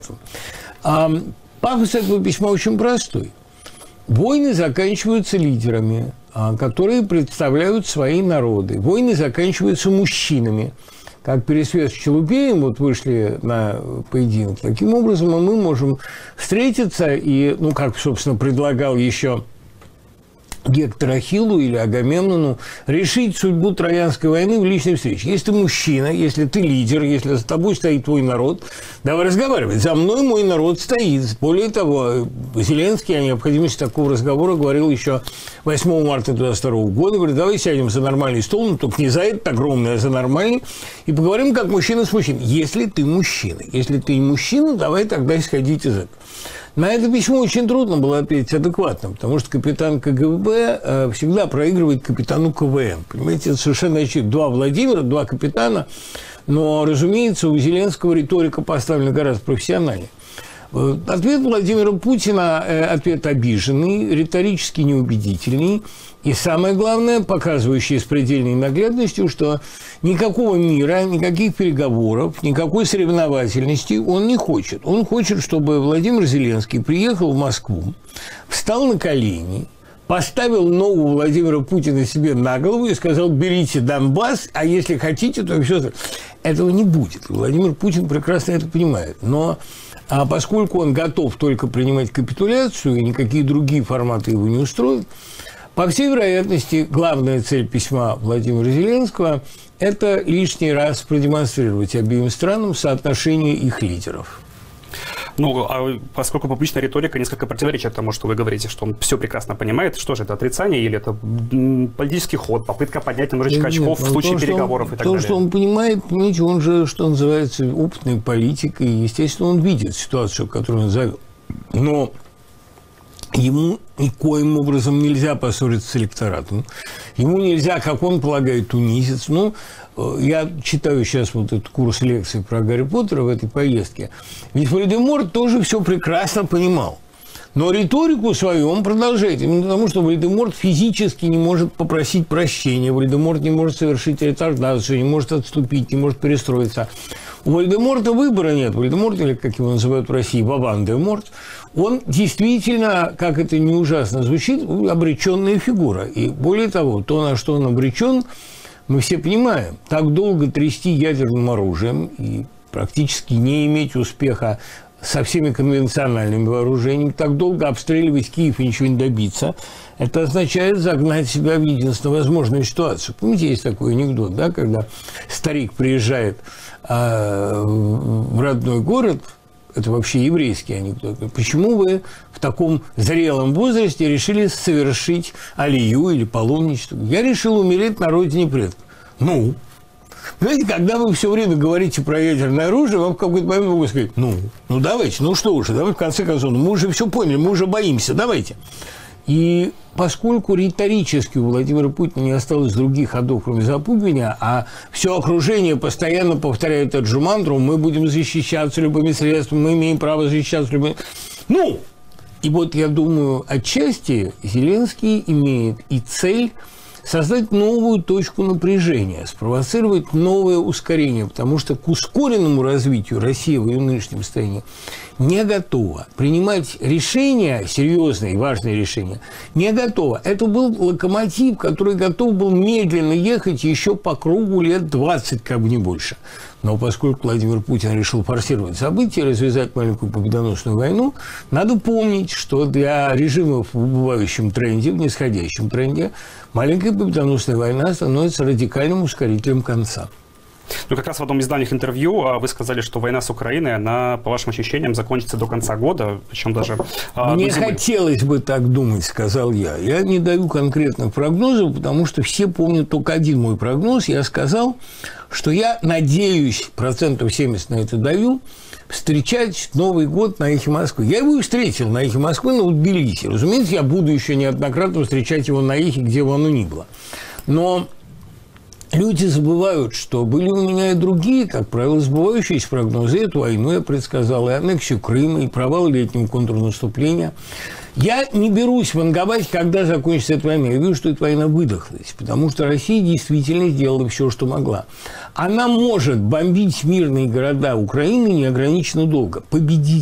Пафос этого письма очень простой. Войны заканчиваются лидерами, которые представляют свои народы. Войны заканчиваются мужчинами. Как Пересвет с Челубеем вот вышли на поединок. Таким образом, мы можем встретиться и, как, собственно, предлагал еще Гектор Ахиллу или Агамемнону, решить судьбу Троянской войны в личной встрече. Если ты мужчина, если ты лидер, если за тобой стоит твой народ, давай разговаривать. За мной мой народ стоит. Более того, Зеленский о необходимости такого разговора говорил еще 8 марта 2022 года. Говорит, давай сядем за нормальный стол, но только не за этот огромный, а за нормальный, и поговорим как мужчина с мужчиной. Если ты мужчина. Если ты не мужчина, давай тогда исходить из этого. На это письмо очень трудно было ответить адекватно, потому что капитан КГБ всегда проигрывает капитану КВН. Понимаете, это совершенно очевидно. Два Владимира, два капитана, но, разумеется, у Зеленского риторика поставлена гораздо профессиональнее. Ответ Владимира Путина – ответ обиженный, риторически неубедительный и, самое главное, показывающий с предельной наглядностью, что никакого мира, никаких переговоров, никакой соревновательности он не хочет. Он хочет, чтобы Владимир Зеленский приехал в Москву, встал на колени, поставил ногу Владимира Путина себе на голову и сказал: берите Донбасс, а если хотите, то все. Этого не будет. Владимир Путин прекрасно это понимает. Но поскольку он готов только принимать капитуляцию, и никакие другие форматы его не устроят, по всей вероятности, главная цель письма Владимира Зеленского – это лишний раз продемонстрировать обеим странам соотношение их лидеров. Поскольку публичная риторика несколько противоречит тому, что вы говорите, что он все прекрасно понимает, что же это, отрицание или это политический ход, попытка поднять немножечко очков в случае переговоров и так далее? То, что он понимает, понимаете, он же, что называется, опытный политик, и, естественно, он видит ситуацию, которую он завел. Но ему никоим образом нельзя поссориться с электоратом. Ему нельзя, как он полагает, унизиться. Я читаю сейчас вот этот курс лекций про Гарри Поттера в этой поездке. Ведь Волан-де-Морт тоже все прекрасно понимал. Но риторику свою он продолжает. Именно потому, что Волан-де-Морт физически не может попросить прощения. Волан-де-Морт не может совершить ретардацию, не может отступить, не может перестроиться. У Волан-де-Морта выбора нет. Волан-де-Морт, или как его называют в России, Вован-де-Морт, он действительно, как это не ужасно звучит, обреченная фигура. И более того, то, на что он обречен, мы все понимаем. Так долго трясти ядерным оружием и практически не иметь успеха со всеми конвенциональными вооружениями, так долго обстреливать Киев и ничего не добиться, это означает загнать себя в единственно возможную ситуацию. Помните, есть такой анекдот, да, когда старик приезжает в родной город, это вообще еврейский анекдот, почему вы в таком зрелом возрасте решили совершить алию или паломничество? Я решил умереть на родине предков. Знаете, когда вы все время говорите про ядерное оружие, вам в какой-то момент могут сказать: давайте, что уже, давай в конце концов, мы уже все поняли, мы уже боимся, давайте. И поскольку риторически у Владимира Путина не осталось других ходов, кроме запугивания, а все окружение постоянно повторяет эту же мантру: мы будем защищаться любыми средствами, мы имеем право защищаться любыми... И вот я думаю, отчасти Зеленский имеет и цель создать новую точку напряжения, спровоцировать новое ускорение, потому что к ускоренному развитию Россия в ее нынешнем состоянии не готова. Принимать решения, серьезные, важные решения, не готова. Это был локомотив, который готов был медленно ехать еще по кругу лет 20, как бы не больше. Но поскольку Владимир Путин решил форсировать события, развязать маленькую победоносную войну, надо помнить, что для режимов в убывающем тренде, в нисходящем тренде, маленькая победоносная война становится радикальным ускорителем конца. Как раз в одном из давних интервью вы сказали, что война с Украиной, она, по вашим ощущениям, закончится до конца года, причем даже... Мне хотелось бы так думать, сказал я. Я не даю конкретных прогнозов, потому что все помнят только один мой прогноз. Я сказал, что я надеюсь, 70% на это даю, встречать Новый год на «Эхе Москвы». Я его и встретил на «Эхе Москвы» на Тбилиси. Разумеется, я буду еще неоднократно встречать его на «Эхе», где бы оно ни было. Но люди забывают, что были у меня и другие, как правило, сбывающиеся прогнозы. Эту войну я предсказал, и аннексию Крыма, и провал летнего контрнаступления. Я не берусь ванговать, когда закончится эта война. Я вижу, что эта война выдохлась, потому что Россия действительно сделала все, что могла. Она может бомбить мирные города Украины неограниченно долго. Победить